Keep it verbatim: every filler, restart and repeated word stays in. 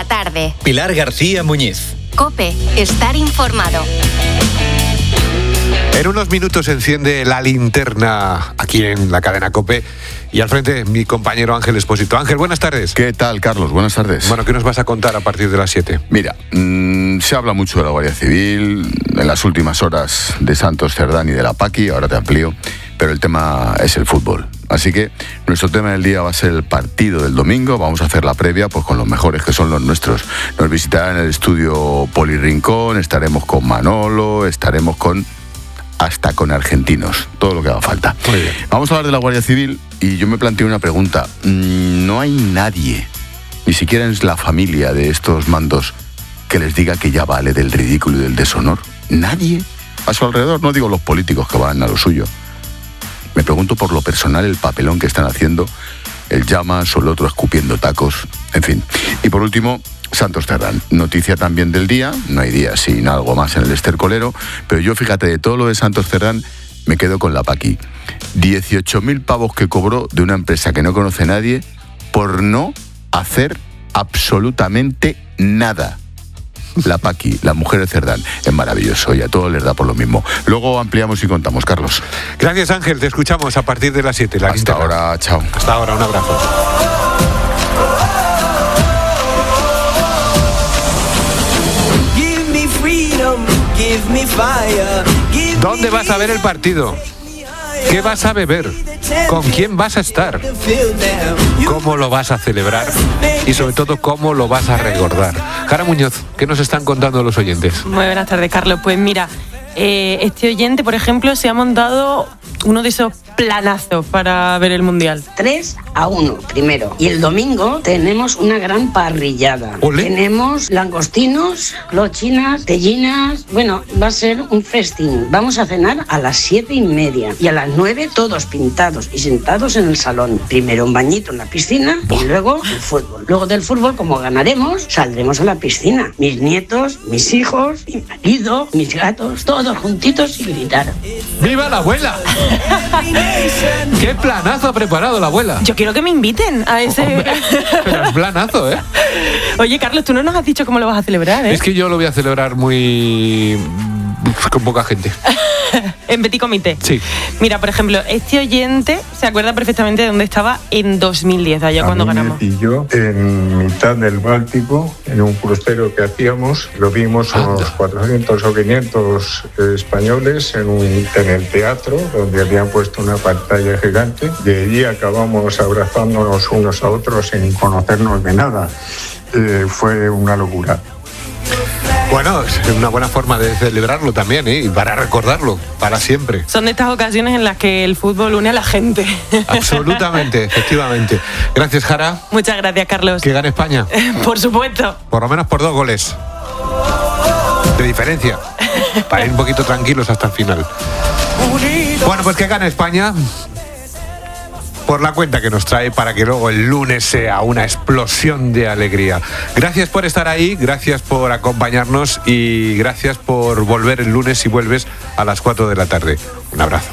la tarde. Pilar García Muñiz. COPE, estar informado. En unos minutos se enciende la linterna aquí en la cadena COPE y al frente mi compañero Ángel Expósito. Ángel, buenas tardes. ¿Qué tal, Carlos? Buenas tardes. Bueno, ¿qué nos vas a contar a partir de las siete? Mira, mmm, se habla mucho de la Guardia Civil en las últimas horas, de Santos Cerdán y de la Paqui, ahora te amplío, pero el tema es el fútbol. Así que nuestro tema del día va a ser el partido del domingo. Vamos a hacer la previa pues con los mejores, que son los nuestros. Nos visitarán en el estudio Poli Rincón, estaremos con Manolo, estaremos con... hasta con argentinos, todo lo que haga falta. Muy bien. Vamos a hablar de la Guardia Civil y yo me planteo una pregunta. No hay nadie, ni siquiera en la familia de estos mandos, que les diga que ya vale del ridículo y del deshonor. Nadie a su alrededor, no digo los políticos que van a lo suyo. Me pregunto por lo personal el papelón que están haciendo, el Llamas o el otro escupiendo tacos, en fin. Y por último, Santos Cerdán, noticia también del día, no hay día sin algo más en el estercolero, pero yo fíjate, de todo lo de Santos Cerdán me quedo con la Paqui. dieciocho mil pavos que cobró de una empresa que no conoce nadie por no hacer absolutamente nada. La Paqui, la mujer de Cerdán, es maravilloso y a todos les da por lo mismo. Luego ampliamos y contamos, Carlos. Gracias, Ángel, te escuchamos a partir de las siete. La Hasta linterna. ahora, chao. Hasta ahora, un abrazo. ¿Dónde vas a ver el partido? ¿Qué vas a beber? ¿Con quién vas a estar? ¿Cómo lo vas a celebrar? Y sobre todo, ¿cómo lo vas a recordar? Jara Muñoz, ¿qué nos están contando los oyentes? Muy buenas tardes, Carlos. Pues mira, eh, este oyente, por ejemplo, se ha montado uno de esos planazos para ver el Mundial. tres a uno primero. Y el domingo tenemos una gran parrillada. ¿Olé? Tenemos langostinos, clochinas, tellinas. Bueno, va a ser un festín. Vamos a cenar a las siete y media. Y a las nueve todos pintados y sentados en el salón. Primero un bañito en la piscina y luego el fútbol. Luego del fútbol, como ganaremos, saldremos a la piscina. Mis nietos, mis hijos, mi marido, mis gatos, todos juntitos y gritar. ¡Viva la abuela! ¡Qué planazo ha preparado la abuela! Yo quiero que me inviten a ese... Hombre, pero es planazo, ¿eh? Oye, Carlos, tú no nos has dicho cómo lo vas a celebrar, ¿eh? Es que yo lo voy a celebrar muy... con poca gente. En petit comité. Sí. Mira, por ejemplo, este oyente se acuerda perfectamente de dónde estaba en dos mil diez, allá A cuando mí ganamos. Y yo, en mitad del Báltico, en un crucero que hacíamos, lo vimos unos Anda. cuatrocientos o quinientos eh, españoles en, un, en el teatro, donde habían puesto una pantalla gigante. De allí acabamos abrazándonos unos a otros sin conocernos de nada. Eh, fue una locura. Bueno, es una buena forma de celebrarlo también, ¿eh? Y para recordarlo, para siempre. Son de estas ocasiones en las que el fútbol une a la gente. Absolutamente, efectivamente. Gracias, Jara. Muchas gracias, Carlos. Que gane España. Por supuesto. Por lo menos por dos goles. De diferencia. Para ir un poquito tranquilos hasta el final. Bueno, pues que gane España. Por la cuenta que nos trae, para que luego el lunes sea una explosión de alegría. Gracias por estar ahí, gracias por acompañarnos y gracias por volver el lunes si vuelves a las cuatro de la tarde. Un abrazo.